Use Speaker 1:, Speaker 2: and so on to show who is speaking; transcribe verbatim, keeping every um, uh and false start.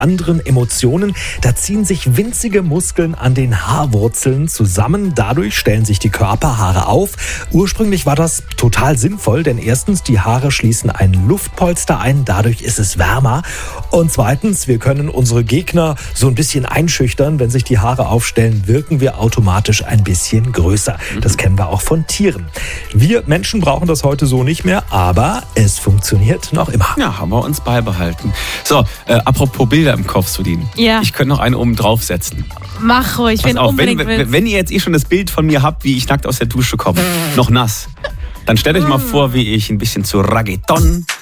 Speaker 1: anderen Emotionen. Da ziehen sich winzige Muskeln an den Haarwurzeln zusammen. Dadurch stellen sich die Körperhaare auf. Ursprünglich war das total sinnvoll, denn erstens, die Haare schließen ein Luftpolster ein. Dadurch ist es wärmer. Und zweitens, wir können unsere Gegner so ein bisschen einschüchtern. Wenn sich die Haare aufstellen, wirken wir automatisch ein bisschen größer. Das kennen wir auch von Tieren. Wir Menschen brauchen das heute so nicht mehr, aber es funktioniert noch immer.
Speaker 2: Ja, haben wir uns beibehalten. So, äh, apropos Bilder im Kopf, Sudin.
Speaker 3: Ja.
Speaker 2: Ich könnte noch eine oben draufsetzen.
Speaker 3: Mach ruhig, wenn
Speaker 2: Pass auf,
Speaker 3: unbedingt
Speaker 2: wenn,
Speaker 3: willst.
Speaker 2: wenn ihr jetzt eh schon das Bild von mir habt, wie ich nackt aus der Dusche komme, noch nass, dann stellt euch mal vor, wie ich ein bisschen zu Reggaeton